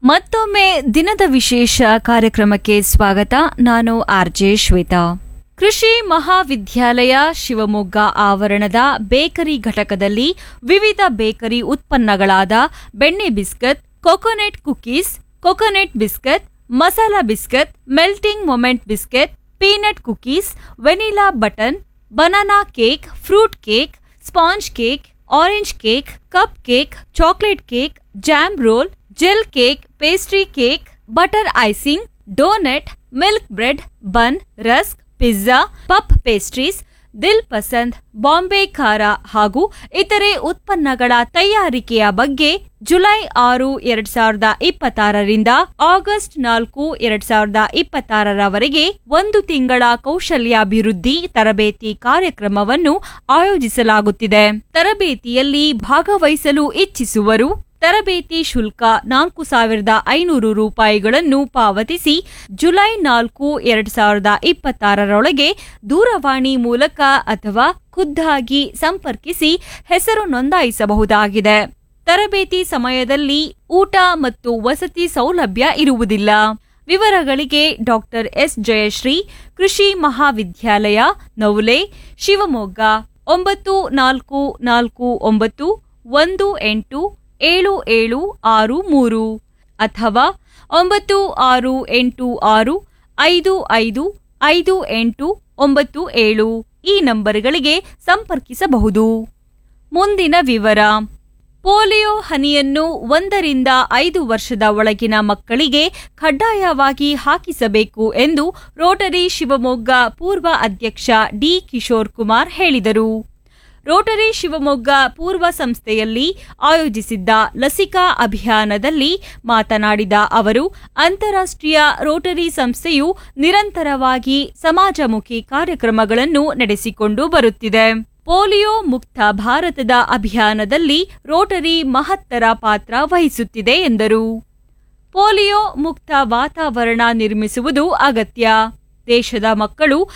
ಮತ್ತೊಮ್ಮೆ ದಿನದ ವಿಶೇಷ ಕಾರ್ಯಕ್ರಮಕ್ಕೆ ಸ್ವಾಗತ. ನಾನು ಆರ್ಜೆ ಶ್ವೇತಾ. ಕೃಷಿ ಮಹಾವಿದ್ಯಾಲಯ ಶಿವಮೊಗ್ಗ ಆವರಣದ ಬೇಕರಿ ಘಟಕದಲ್ಲಿ ವಿವಿಧ ಬೇಕರಿ ಉತ್ಪನ್ನಗಳಾದ ಬೆಣ್ಣೆ biscuit, coconut cookies, coconut biscuit, masala biscuit, melting moment biscuit, peanut cookies, vanilla button, banana cake, fruit cake, sponge cake, orange cake, cup cake, chocolate cake, jam roll, gel cake, pastry cake, butter icing, doughnut, milk bread, ಬನ್, rusk, pizza, puff pastries, ದಿಲ್ ಪಸಂದ್, ಬಾಂಬೆ ಖಾರ ಹಾಗೂ ಇತರೆ ಉತ್ಪನ್ನಗಳ ತಯಾರಿಕೆಯ ಬಗ್ಗೆ July 6, 2026 August 4, 2026 1 ತಿಂಗಳ ಕೌಶಲ್ಯಾಭಿವೃದ್ಧಿ ತರಬೇತಿ ಕಾರ್ಯಕ್ರಮವನ್ನು ಆಯೋಜಿಸಲಾಗುತ್ತಿದೆ. ತರಬೇತಿಯಲ್ಲಿ ಭಾಗವಹಿಸಲು ಇಚ್ಛಿಸುವರು ತರಬೇತಿ ಶುಲ್ಕ 4,500 ರೂಪಾಯಿಗಳನ್ನು ಪಾವತಿಸಿ ಜುಲೈ 4, 2026 ದೂರವಾಣಿ ಮೂಲಕ ಅಥವಾ ಖುದ್ದಾಗಿ ಸಂಪರ್ಕಿಸಿ ಹೆಸರು ನೋಂದಾಯಿಸಬಹುದಾಗಿದೆ. ತರಬೇತಿ ಸಮಯದಲ್ಲಿ ಊಟ ಮತ್ತು ವಸತಿ ಸೌಲಭ್ಯ ಇರುವುದಿಲ್ಲ. ವಿವರಗಳಿಗೆ ಡಾಕ್ಟರ್ ಎಸ್ ಜಯಶ್ರೀ, ಕೃಷಿ ಮಹಾವಿದ್ಯಾಲಯ, ನವುಲೆ, ಶಿವಮೊಗ್ಗ 9449187763 ಅಥವಾ 9686555897 ಈ ನಂಬರ್ಗಳಿಗೆ ಸಂಪರ್ಕಿಸಬಹುದು. ಮುಂದಿನ ವಿವರ. ಪೋಲಿಯೋ ಹನಿಯನ್ನು 1 ರಿಂದ 5 ವರ್ಷದ ಒಳಗಿನ ಮಕ್ಕಳಿಗೆ ಕಡ್ಡಾಯವಾಗಿ ಹಾಕಿಸಬೇಕು ಎಂದು ರೋಟರಿ ಶಿವಮೊಗ್ಗ ಪೂರ್ವ ಅಧ್ಯಕ್ಷ ಡಿ ಕಿಶೋರ್ ಕುಮಾರ್ ಹೇಳಿದರು. ರೋಟರಿ ಶಿವಮೊಗ್ಗ ಪೂರ್ವ ಸಂಸ್ಥೆಯಲ್ಲಿ ಆಯೋಜಿಸಿದ್ದ ಲಸಿಕಾ ಅಭಿಯಾನದಲ್ಲಿ ಮಾತನಾಡಿದ ಅವರು, ಅಂತಾರಾಷ್ಟ್ರೀಯ ರೋಟರಿ ಸಂಸ್ಥೆಯು ನಿರಂತರವಾಗಿ ಸಮಾಜಮುಖಿ ಕಾರ್ಯಕ್ರಮಗಳನ್ನು ನಡೆಸಿಕೊಂಡು ಬರುತ್ತಿದೆ. ಪೋಲಿಯೋ ಮುಕ್ತ ಭಾರತದ ಅಭಿಯಾನದಲ್ಲಿ ರೋಟರಿ ಮಹತ್ತರ ಪಾತ್ರ ವಹಿಸುತ್ತಿದೆ ಎಂದರು. ಪೋಲಿಯೋ ಮುಕ್ತ ವಾತಾವರಣ ನಿರ್ಮಿಸುವುದು ಅಗತ್ಯ. ದೇಶದ ಮಕ್ಕಳು